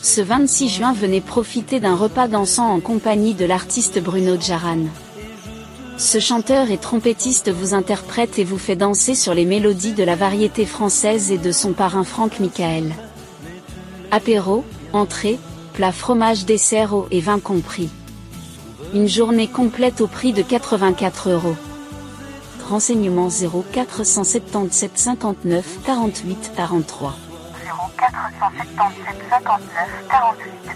Ce 26 juin, venez profiter d'un repas dansant en compagnie de l'artiste Bruno Djaran. Ce chanteur et trompettiste vous interprète et vous fait danser sur les mélodies de la variété française et de son parrain Franck Michael. Apéro, entrée, plat, fromage, dessert, eau et vin compris. Une journée complète au prix de 84 €. Renseignements 0477 59 48 43. 0477 59 48